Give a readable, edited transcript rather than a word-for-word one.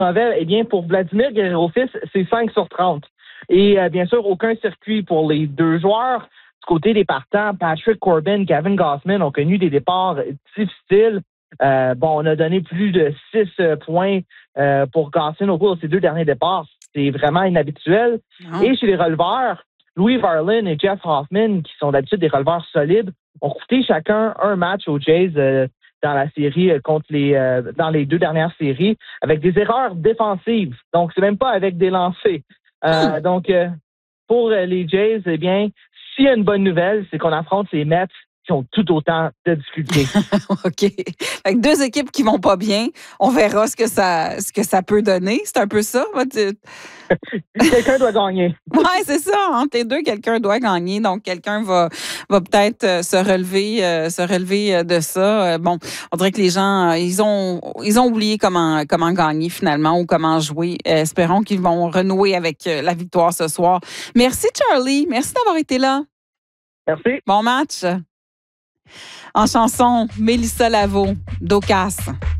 mauvais. Eh bien, pour Vladimir Guerrero-Fils, c'est 5/30. Et bien sûr, aucun circuit pour les deux joueurs. Du côté des partants, Patrick Corbin, Gavin Gausman ont connu des départs difficiles. On a donné plus de 6 points pour Gausman au cours de ces deux derniers départs. C'est vraiment inhabituel. Non. Et chez les releveurs, Louis Varlin et Jeff Hoffman, qui sont d'habitude des releveurs solides, ont coûté chacun un match aux Jays dans la série dans les deux dernières séries, avec des erreurs défensives. Donc, c'est même pas avec des lancers. Pour les Jays, eh bien, s'il y a une bonne nouvelle, c'est qu'on affronte les Mets qui ont tout autant de difficultés. OK. Fait que deux équipes qui vont pas bien, on verra ce que ça peut donner. C'est un peu ça? Quelqu'un doit gagner. Oui, c'est ça. Entre les deux, quelqu'un doit gagner. Donc, quelqu'un va peut-être se relever de ça. On dirait que les gens, ils ont oublié comment gagner finalement ou comment jouer. Espérons qu'ils vont renouer avec la victoire ce soir. Merci, Charlie. Merci d'avoir été là. Merci. Bon match. En chanson, Mélissa Lavo, Docas.